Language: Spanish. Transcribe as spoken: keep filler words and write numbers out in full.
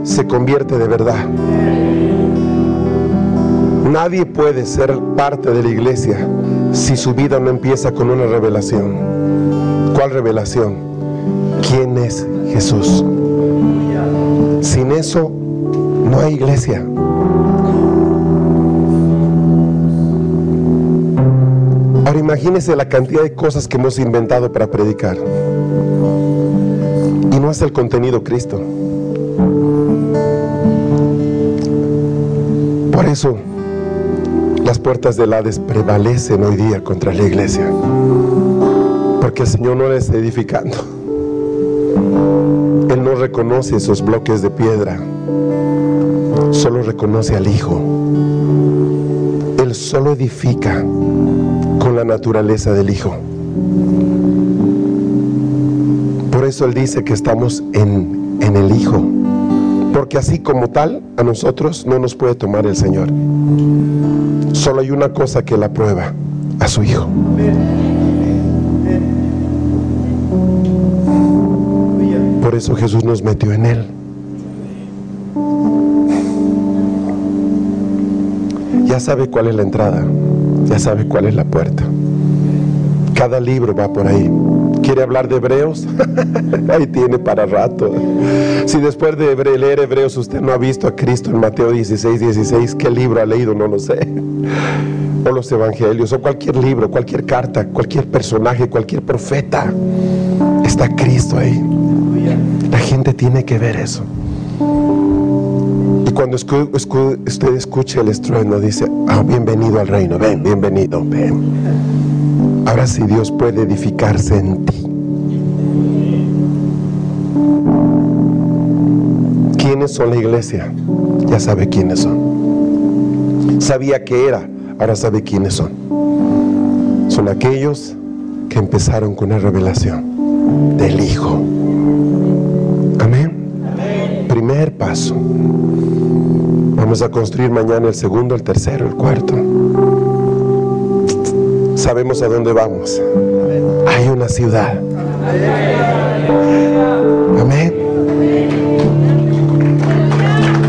se convierte de verdad. Nadie puede ser parte de la iglesia si su vida no empieza con una revelación. ¿Cuál revelación? ¿Quién es Jesús? Sin eso no hay iglesia. Ahora imagínense la cantidad de cosas que hemos inventado para predicar, y no es el contenido Cristo. Por eso las puertas del Hades prevalecen hoy día contra la iglesia, porque el Señor no la está edificando. Él no reconoce esos bloques de piedra, solo reconoce al Hijo. Él solo edifica con la naturaleza del Hijo. Por eso Él dice que estamos en, en el Hijo, porque así como tal a nosotros no nos puede tomar el Señor. Solo hay una cosa que la prueba: a su Hijo. Por eso Jesús nos metió en Él. Ya sabe cuál es la entrada, ya sabe cuál es la puerta. Cada libro va por ahí. ¿Quiere hablar de Hebreos? Ahí tiene para rato. Si después de hebre- leer Hebreos usted no ha visto a Cristo en Mateo dieciséis, dieciséis, ¿qué libro ha leído? No lo sé. O los evangelios, o cualquier libro, cualquier carta, cualquier personaje, cualquier profeta, está Cristo ahí. La gente tiene que ver eso. Y cuando escu- escu- usted escuche el estruendo, dice: ah, bienvenido al reino, ven, bienvenido, ven. Ahora sí, Dios puede edificarse en ti. ¿Quiénes son la iglesia? Ya sabe quiénes son. Sabía que era, ahora sabe quiénes son. Son aquellos que empezaron con la revelación del Hijo. Amén. Amén. Primer paso. Vamos a construir mañana el segundo, el tercero, el cuarto. Sabemos a dónde vamos. Hay una ciudad.